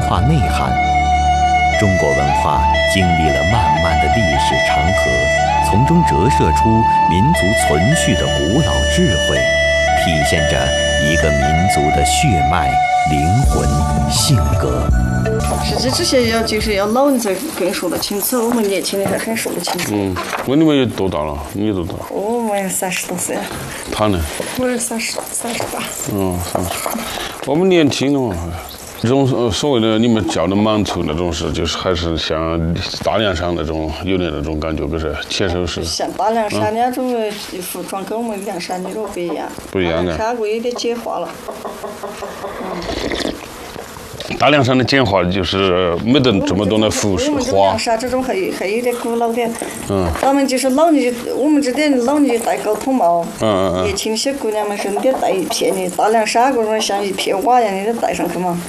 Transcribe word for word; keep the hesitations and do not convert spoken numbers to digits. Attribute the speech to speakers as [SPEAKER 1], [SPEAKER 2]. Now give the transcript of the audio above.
[SPEAKER 1] 化内涵。中国文化经历了漫漫的历史长河，从中折射出民族存续的古老智慧，体现着一个民族的血脉、灵魂、性格。
[SPEAKER 2] 实际这些要就是要老人才更说得清楚，我们年轻人还很说不清楚。
[SPEAKER 3] 嗯，那你们有多大了？你有多大？
[SPEAKER 2] 我们三十多岁了。
[SPEAKER 3] 他呢？
[SPEAKER 2] 我是三十三十八。
[SPEAKER 3] 嗯，三十。我们年轻了嘛。这种所谓的你们叫的满族那种是，就是还是像大凉山那种有点那种感觉，不是牵手是。
[SPEAKER 2] 像大凉山那种服装跟我们凉山那种不一样。
[SPEAKER 3] 不一样的。
[SPEAKER 2] 山国有点简化了。
[SPEAKER 3] 嗯。大凉山的简化就是没得这么多的服饰花。
[SPEAKER 2] 凉山这种还还有点古老点。
[SPEAKER 3] 嗯。
[SPEAKER 2] 咱们就是老年，我们这点老年戴高筒帽。
[SPEAKER 3] 嗯嗯嗯。
[SPEAKER 2] 年轻些姑娘们是你得戴一片的，大凉山这种像一片瓦一样的戴上去嘛。